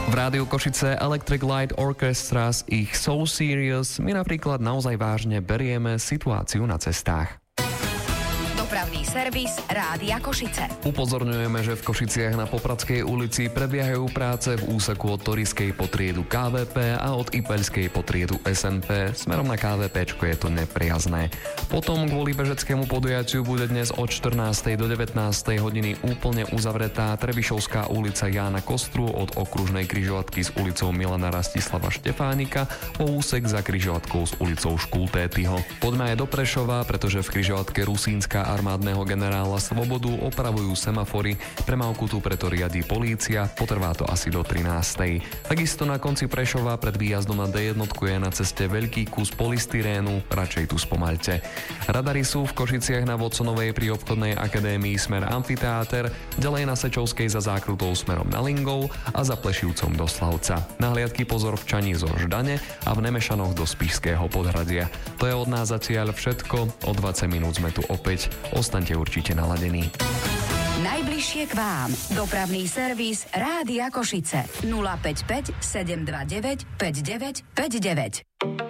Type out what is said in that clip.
V rádiu Košice Electric Light Orchestra z ich So Serious my napríklad naozaj vážne berieme situáciu na cestách. Dopravný servis Rádia Košice. Upozorňujeme, že v Košiciach na Popradskej ulici prebiehajú práce v úseku od Toriskej po triedu KVP a od Ipeľskej po triedu SNP. Smerom na KVPčko je to nepriazné. Potom kvôli bežeckému podujatiu bude dnes od 14. do 19. hodiny úplne uzavretá Trebišovská ulica Jána Kostru od okružnej križovatky s ulicou Milana Rastislava Štefánika po úsek za križovatkou s ulicou Škultétyho. Poďme aj do Prešova, pretože v križovatke Rusínska armádneho generála Svobodu opravujú semafory, premávku tu preto riadí polícia, potrvá to asi do 13. Takisto na konci Prešova pred výjazdom na D1 je na ceste veľký kus polystyrénu, radšej tu spomaľte. Radary sú v Košiciach na Watsonovej pri obchodnej akadémii smer Amfiteáter, ďalej na Sečovskej za zákrutou smerom na Lingov a za Plešivcom do Slavca. Na hliadky pozor v Čani zo Ždane a v Nemešanoch do Spišského Podhradia. To je od nás zatiaľ všetko, o 20 minút sme tu opäť. Ostaňte určite naladení. Najbližšie k vám. Dopravný servis Rádia Košice. 055 729 5959.